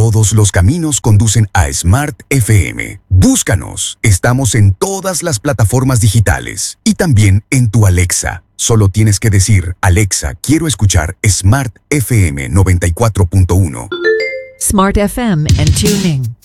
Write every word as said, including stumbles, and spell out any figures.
todos los caminos conducen a Smart F M. Búscanos. Estamos en todas las plataformas digitales y también en tu Alexa. Solo tienes que decir, Alexa, quiero escuchar Smart F M noventa y cuatro punto uno. Smart F M and TuneIn.